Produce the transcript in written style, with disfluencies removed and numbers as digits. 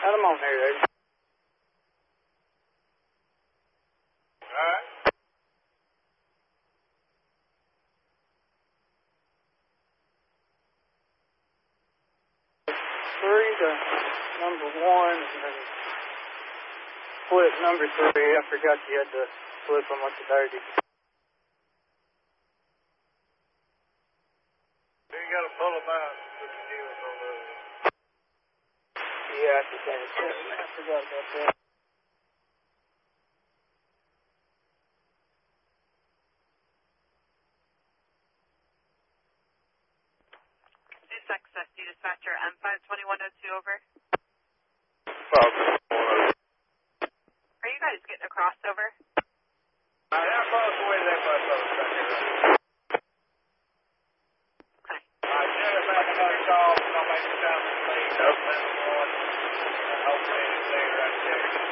I'm on there, Dave. Alright. 3 to number 1, and then flip number 3. I forgot you had to flip them with the dirty. You gotta pull them out and put your needles on those. Yeah, I forgot about that. Access to dispatcher M52102 over. Are you guys getting a crossover? Yeah, across the way to that bus over. Okay. Send us back another call. I'll make it down to the lead. And hopefully anything right there.